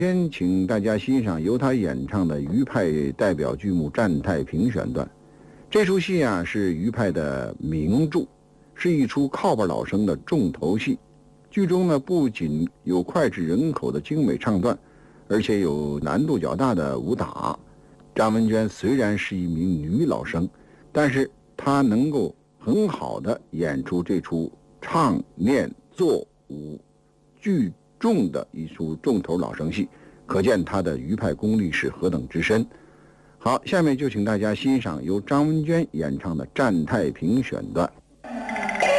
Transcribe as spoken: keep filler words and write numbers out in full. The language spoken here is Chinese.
先请大家欣赏由他演唱的余派代表剧目《战太平》选段。这出戏啊是余派的名著，是一出靠本老生的重头戏。剧中呢不仅有脍炙人口的精美唱段，而且有难度较大的武打。张文娟虽然是一名女老生，但是她能够很好的演出这出唱念做武俱重的一出重头老生戏，可见她的余派功力是何等之深。好，下面就请大家欣赏由张文娟演唱的《战太平》选段。